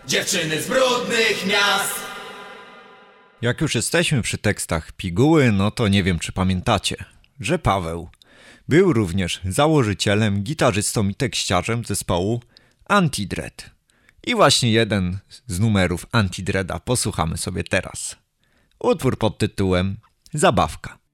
Dziewczyny z brudnych miast. Jak już jesteśmy przy tekstach Piguły, no to nie wiem, czy pamiętacie, że Paweł był również założycielem, gitarzystą i tekściarzem zespołu Antidread. I właśnie jeden z numerów Antidreada posłuchamy sobie teraz. Utwór pod tytułem Zabawka.